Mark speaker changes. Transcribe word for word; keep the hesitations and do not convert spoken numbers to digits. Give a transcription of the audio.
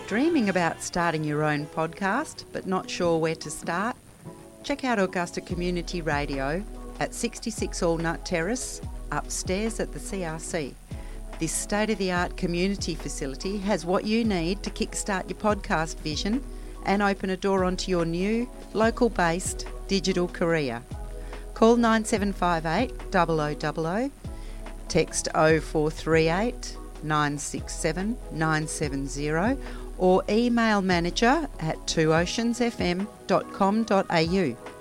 Speaker 1: Dreaming about starting your own podcast but not sure where to start? Check out Augusta Community Radio at sixty-six Allnut Terrace, upstairs at the C R C. This state-of-the-art community facility has what you need to kickstart your podcast vision and open a door onto your new, local-based digital career. Call nine seven five eight, zero zero zero zero, text oh four three eight, nine six seven, nine seven zero or email manager at two oceans f m dot com dot a u.